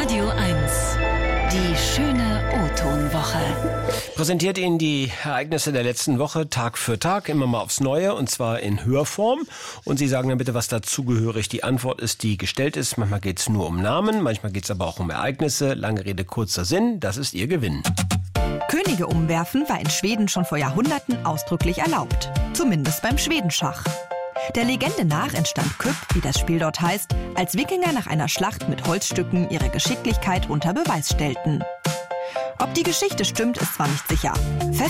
Radio 1, die schöne O-Ton-Woche. Präsentiert Ihnen die Ereignisse der letzten Woche Tag für Tag, immer mal aufs Neue, und zwar in Hörform. Und Sie sagen dann bitte, was dazugehörig die Antwort ist, die gestellt ist. Manchmal geht es nur um Namen, manchmal geht es aber auch um Ereignisse. Lange Rede, kurzer Sinn, das ist Ihr Gewinn. Könige umwerfen war in Schweden schon vor Jahrhunderten ausdrücklich erlaubt. Zumindest beim Schwedenschach. Der Legende nach entstand Küpp, wie das Spiel dort heißt, als Wikinger nach einer Schlacht mit Holzstücken ihre Geschicklichkeit unter Beweis stellten. Ob die Geschichte stimmt, ist zwar nicht sicher.